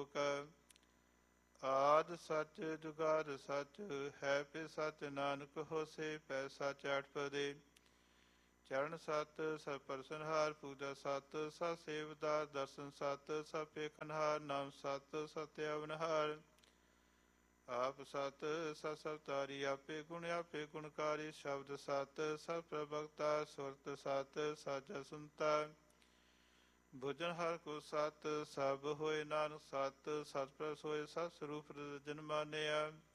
ਲੋਕ। ਆਦ ਸੱਚ ਜੁਗਾਦ ਸੱਚ, ਹੈ ਪੇ ਸੱਚ, ਨਾਨਕ ਹੋਸੇ ਪੈ ਸੱਚ ਅਠਪਦੇ। ਚਰਨ ਸਤ ਸਰਪਰਸਨਹਾਰ, ਪੂਜਾ ਸਤ ਸਤ ਸੇਵਦਾਰ, ਦਰਸ਼ਨ ਸਤ ਸਭ ਪੇਖਨਹਾਰ, ਨਾਮ ਸਤ ਸਤਿ ਅਵਨਹਾਰ। ਆਪ ਸਤ ਸਤ ਸਵਤਾਰੀ, ਆਪੇ ਗੁਣ ਆਪੇ ਗੁਣਕਾਰੀ, ਸ਼ਬਦ ਸਤ ਸਤ ਪ੍ਰਭਗਤਾ, ਸੁਰਤ ਸਤ ਸਾਜਾ ਸੁਨਤਾ। ਭੁਜਨ ਹਰ ਕੋ ਸਤ, ਸਭ ਹੋਏ ਨਾਨਕ ਸਤ, ਸਤ ਪ੍ਰਭ ਸੋਏ ਸਤ ਸਰੂਪ ਰਜਨ ਮਾਨਿਆ।